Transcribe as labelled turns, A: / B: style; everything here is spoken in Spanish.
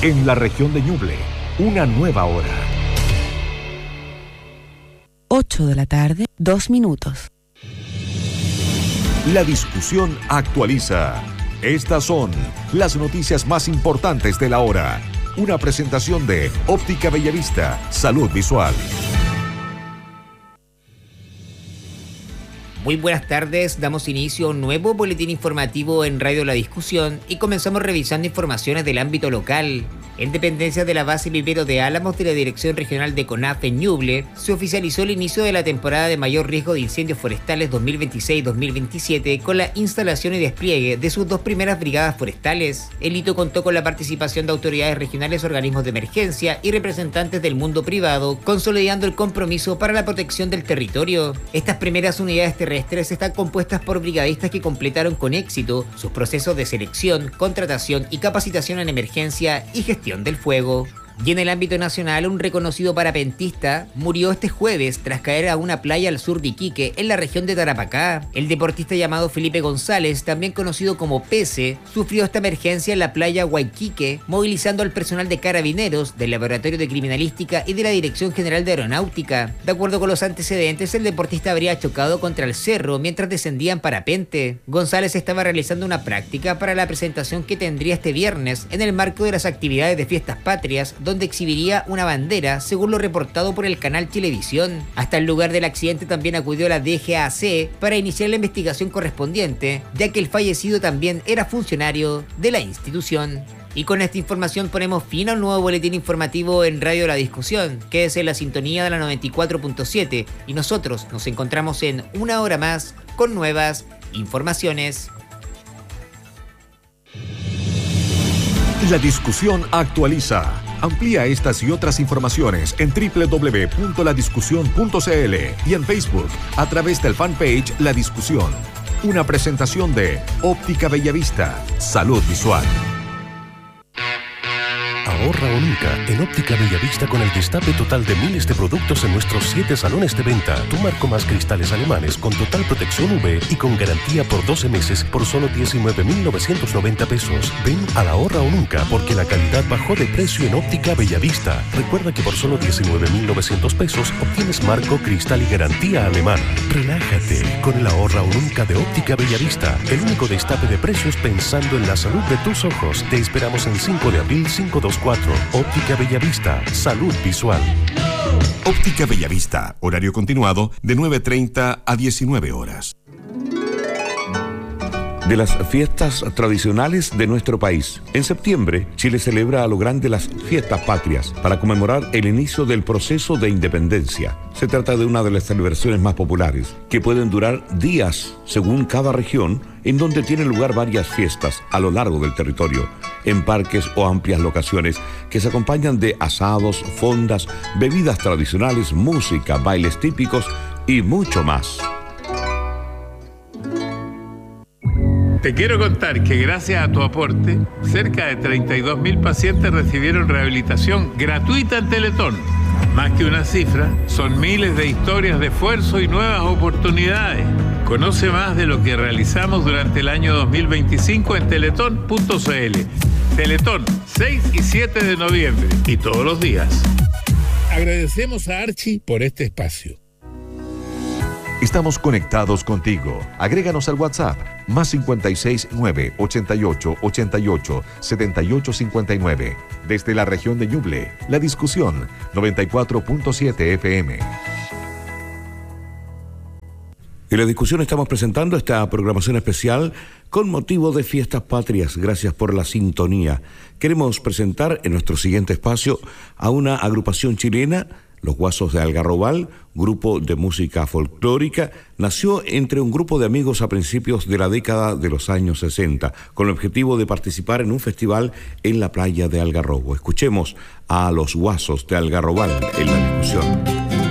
A: En la región de Ñuble, una nueva hora.
B: 8 de la tarde, 2 minutos.
A: La discusión actualiza. Estas son las noticias más importantes de la hora. Una presentación de Óptica Bellavista, Salud Visual.
C: Muy buenas tardes, damos inicio a un nuevo boletín informativo en Radio La Discusión y comenzamos revisando informaciones del ámbito local. En dependencia de la base vivero de Álamos de la Dirección Regional de CONAF en Ñuble, se oficializó el inicio de la temporada de mayor riesgo de incendios forestales 2026-2027 con la instalación y despliegue de sus 2 primeras brigadas forestales. El hito contó con la participación de autoridades regionales, organismos de emergencia y representantes del mundo privado, consolidando el compromiso para la protección del territorio. Estas primeras unidades terrestres están compuestas por brigadistas que completaron con éxito sus procesos de selección, contratación y capacitación en emergencia y gestión del fuego. Y en el ámbito nacional, un reconocido parapentista murió este jueves tras caer a una playa al sur de Iquique, en la región de Tarapacá. El deportista llamado Felipe González, también conocido como Pese, sufrió esta emergencia en la playa Huayquique, movilizando al personal de Carabineros, del Laboratorio de Criminalística y de la Dirección General de Aeronáutica. De acuerdo con los antecedentes, el deportista habría chocado contra el cerro mientras descendía en parapente. González estaba realizando una práctica para la presentación que tendría este viernes en el marco de las actividades de Fiestas Patrias, donde exhibiría una bandera, según lo reportado por el canal Chilevisión. Hasta el lugar del accidente también acudió la DGAC para iniciar la investigación correspondiente, ya que el fallecido también era funcionario de la institución. Y con esta información ponemos fin a un nuevo boletín informativo en Radio La Discusión, que es en la sintonía de la 94.7, y nosotros nos encontramos en una hora más con nuevas informaciones.
A: La discusión actualiza. Amplía estas y otras informaciones en www.ladiscusión.cl y en Facebook a través del fanpage La Discusión. Una presentación de Óptica Bellavista, Salud Visual.
D: Ahorra o nunca en Óptica Bellavista con el destape total de miles de productos en nuestros 7 salones de venta. Tu marco más cristales alemanes con total protección UV y con garantía por 12 meses por solo 19.990 pesos. Ven a la Ahorra o nunca porque la calidad bajó de precio en Óptica Bellavista. Recuerda que por solo 19.900 pesos obtienes marco, cristal y garantía alemana. Relájate con el Ahorra o nunca de Óptica Bellavista. El único destape de precios pensando en la salud de tus ojos. Te esperamos en 5 de abril 524. Óptica Bellavista, Salud Visual.
A: Óptica Bellavista, horario continuado de 9:30 a 19 horas.
E: De las fiestas tradicionales de nuestro país. En septiembre, Chile celebra a lo grande las fiestas patrias para conmemorar el inicio del proceso de independencia. Se trata de una de las celebraciones más populares, que pueden durar días según cada región, en donde tienen lugar varias fiestas a lo largo del territorio, en parques o amplias locaciones que se acompañan de asados, fondas, bebidas tradicionales, música, bailes típicos y mucho más.
F: Te quiero contar que gracias a tu aporte, cerca de 32.000 pacientes recibieron rehabilitación gratuita en Teletón. Más que una cifra, son miles de historias de esfuerzo y nuevas oportunidades. Conoce más de lo que realizamos durante el año 2025 en teletón.cl. Teletón, 6 y 7 de noviembre y todos los días.
G: Agradecemos a Archie por este espacio.
A: Estamos conectados contigo. Agréganos al WhatsApp más 56 9 88 88 78 59. Desde la región de Ñuble, La Discusión 94.7 FM.
E: En La Discusión estamos presentando esta programación especial con motivo de Fiestas Patrias. Gracias por la sintonía. Queremos presentar en nuestro siguiente espacio a una agrupación chilena, Los Guasos de Algarrobal, grupo de música folclórica. Nació entre un grupo de amigos a principios de la década de los años 60, con el objetivo de participar en un festival en la playa de Algarrobo. Escuchemos a Los Guasos de Algarrobal en La Discusión.